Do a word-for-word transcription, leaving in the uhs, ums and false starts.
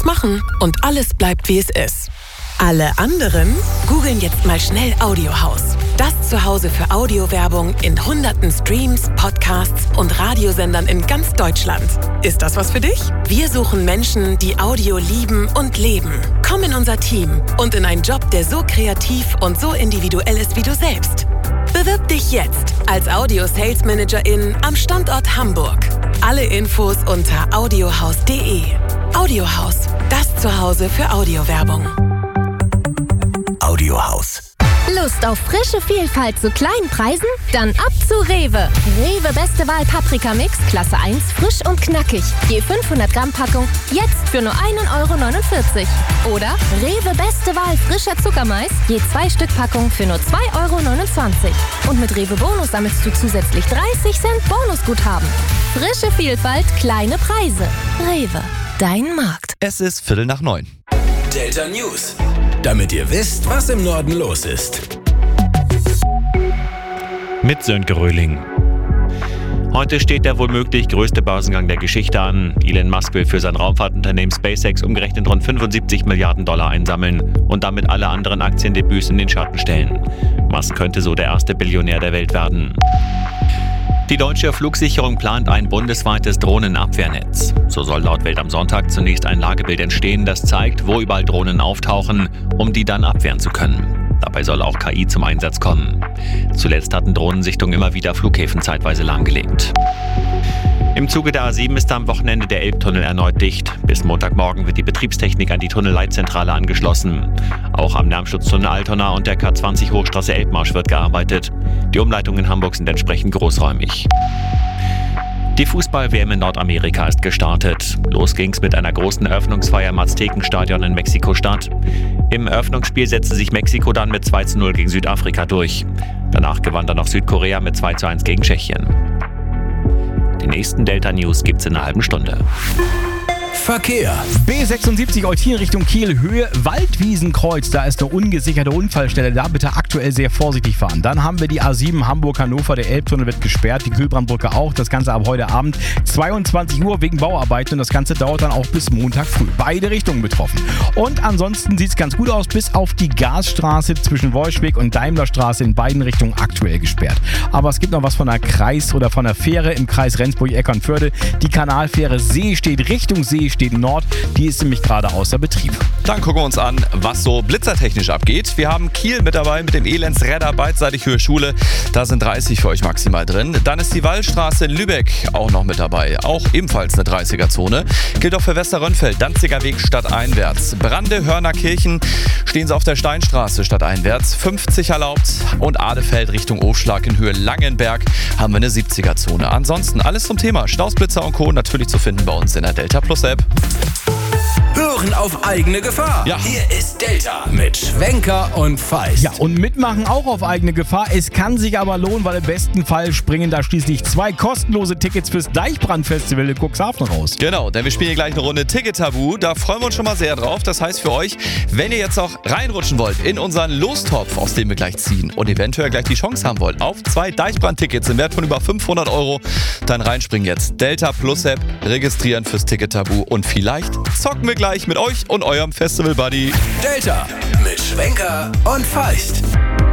nichts machen und alles bleibt, wie es ist. Alle anderen googeln jetzt mal schnell Audiohaus. Das Zuhause für Audiowerbung in hunderten Streams, Podcasts und Radiosendern in ganz Deutschland. Ist das was für dich? Wir suchen Menschen, die Audio lieben und leben. Komm in unser Team und in einen Job, der so kreativ und so individuell ist wie du selbst. Bewirb dich jetzt als Audio-Sales-Managerin am Standort Hamburg. Alle Infos unter audiohaus punkt de. Audiohaus, das Zuhause für Audiowerbung. Audiohaus. Lust auf frische Vielfalt zu kleinen Preisen? Dann ab zu Rewe. Rewe Beste Wahl Paprika-Mix, Klasse eins, frisch und knackig. Je fünfhundert Gramm Packung, jetzt für nur ein Euro neunundvierzig. Oder Rewe Beste Wahl frischer Zuckermais, je zwei Stück Packung für nur zwei Euro neunundzwanzig. Und mit Rewe Bonus sammelst du zusätzlich dreißig Cent Bonusguthaben. Frische Vielfalt, kleine Preise. Rewe, dein Markt. Es ist Viertel nach neun. Delta News. Damit ihr wisst, was im Norden los ist. Mit Sönke Röhling. Heute steht der womöglich größte Börsengang der Geschichte an. Elon Musk will für sein Raumfahrtunternehmen SpaceX umgerechnet rund fünfundsiebzig Milliarden Dollar einsammeln und damit alle anderen Aktiendebüts in den Schatten stellen. Musk könnte so der erste Billionär der Welt werden. Die deutsche Flugsicherung plant ein bundesweites Drohnenabwehrnetz. So soll laut Welt am Sonntag zunächst ein Lagebild entstehen, das zeigt, wo überall Drohnen auftauchen, um die dann abwehren zu können. Dabei soll auch K I zum Einsatz kommen. Zuletzt hatten Drohnensichtungen immer wieder Flughäfen zeitweise lahmgelegt. Im Zuge der A sieben ist am Wochenende der Elbtunnel erneut dicht. Bis Montagmorgen wird die Betriebstechnik an die Tunnelleitzentrale angeschlossen. Auch am Lärmschutztunnel Altona und der K zwanzig Hochstraße Elbmarsch wird gearbeitet. Die Umleitungen in Hamburg sind entsprechend großräumig. Die Fußball-W M in Nordamerika ist gestartet. Los ging's mit einer großen Eröffnungsfeier im Aztekenstadion in Mexiko-Stadt. Im Eröffnungsspiel setzte sich Mexiko dann mit zwei zu null gegen Südafrika durch. Danach gewann dann noch Südkorea mit zwei zu eins gegen Tschechien. Die nächsten Delta News gibt's in einer halben Stunde. Verkehr. B sechsundsiebzig Eutin Richtung Kiel, Höhe Waldwiesenkreuz. Da ist eine ungesicherte Unfallstelle. Da bitte aktuell sehr vorsichtig fahren. Dann haben wir die A sieben Hamburg-Hannover. Der Elbtunnel wird gesperrt, die Kühlbrandbrücke auch. Das Ganze ab heute Abend zweiundzwanzig Uhr wegen Bauarbeiten. Und das Ganze dauert dann auch bis Montag früh. Beide Richtungen betroffen. Und ansonsten sieht es ganz gut aus. Bis auf die Gasstraße zwischen Wolschwig und Daimlerstraße in beiden Richtungen aktuell gesperrt. Aber es gibt noch was von der Kreis- oder von der Fähre im Kreis Rendsburg-Eckernförde. Die Kanalfähre See steht Richtung See. Steht Nord, die ist nämlich gerade außer Betrieb. Dann gucken wir uns an, was so blitzertechnisch abgeht. Wir haben Kiel mit dabei mit dem Elendsredder beidseitig Höhe Schule. Da sind dreißig für euch maximal drin. Dann ist die Wallstraße in Lübeck auch noch mit dabei. Auch ebenfalls eine dreißiger-Zone. Gilt auch für Westerrönfeld, Danziger Weg stadteinwärts. Brande, Hörnerkirchen stehen sie auf der Steinstraße stadteinwärts. fünfzig erlaubt. Und Adefeld Richtung Aufschlag in Höhe Langenberg haben wir eine siebziger-Zone. Ansonsten alles zum Thema Stausblitzer und Co. natürlich zu finden bei uns in der Delta Plus App. Hören auf eigene Gefahr. Ja. Hier ist Delta mit Schwenker und Feist. Ja, und mitmachen auch auf eigene Gefahr. Es kann sich aber lohnen, weil im besten Fall springen da schließlich zwei kostenlose Tickets fürs Deichbrand-Festival in Cuxhaven raus. Genau, denn wir spielen hier gleich eine Runde Ticket-Tabu. Da freuen wir uns schon mal sehr drauf. Das heißt für euch, wenn ihr jetzt noch reinrutschen wollt in unseren Lostopf, aus dem wir gleich ziehen und eventuell gleich die Chance haben wollt auf zwei Deichbrand-Tickets im Wert von über fünfhundert Euro, dann reinspringen jetzt. Delta Plus App, registrieren fürs Ticket-Tabu und vielleicht zocken wir gleich mit euch und eurem Festival-Buddy. Delta mit Schwenker und Feist.